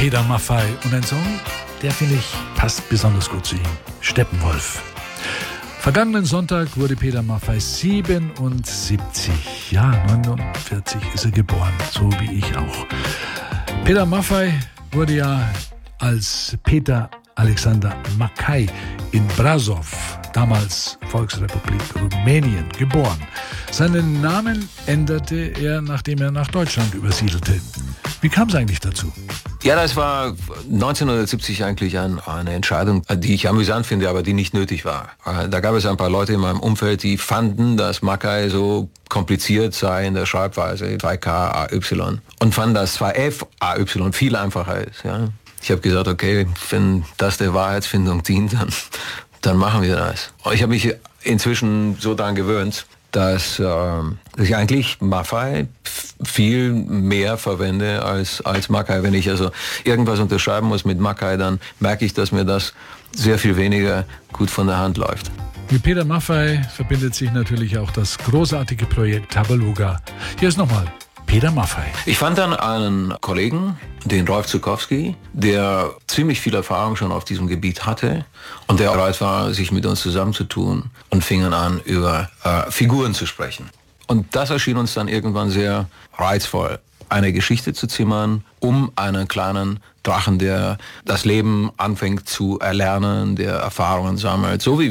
Peter Maffay und ein Song, der finde ich passt besonders gut zu ihm. Steppenwolf. Vergangenen Sonntag wurde Peter Maffay 77. Ja, 49 ist er geboren, so wie ich auch. Peter Maffay wurde ja als Peter Alexander Mackay in Brașov, damals Volksrepublik Rumänien, geboren. Seinen Namen änderte er, nachdem er nach Deutschland übersiedelte. Wie kam es eigentlich dazu? Ja, das war 1970 eigentlich eine Entscheidung, die ich amüsant finde, aber die nicht nötig war. Da gab es ein paar Leute in meinem Umfeld, die fanden, dass Mackay so kompliziert sei in der Schreibweise, 2K-AY, und fanden, dass 2F-AY viel einfacher ist. Ja. Ich habe gesagt, okay, wenn das der Wahrheitsfindung dient, dann machen wir das. Ich habe mich inzwischen so daran gewöhnt, dass ich eigentlich Maffay viel mehr verwende als Mackay. Wenn ich also irgendwas unterschreiben muss mit Mackay, dann merke ich, dass mir das sehr viel weniger gut von der Hand läuft. Mit Peter Maffay verbindet sich natürlich auch das großartige Projekt Tabaluga. Hier ist nochmal Peter Maffay. Ich fand dann einen Kollegen, den Rolf Zuckowski, der ziemlich viel Erfahrung schon auf diesem Gebiet hatte und der bereit war, sich mit uns zusammenzutun, und fingen an, über Figuren zu sprechen. Und das erschien uns dann irgendwann sehr reizvoll, eine Geschichte zu zimmern um einen kleinen Drachen, der das Leben anfängt zu erlernen, der Erfahrungen sammelt, so wie